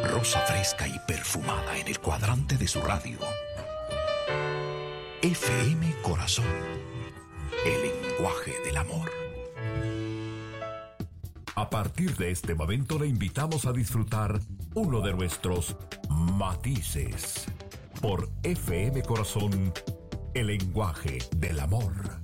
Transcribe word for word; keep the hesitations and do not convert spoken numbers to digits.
Rosa fresca y perfumada en el cuadrante de su radio. F M Corazón. El lenguaje del amor. A partir de este momento le invitamos a disfrutar uno de nuestros matices por F M Corazón, el lenguaje del amor.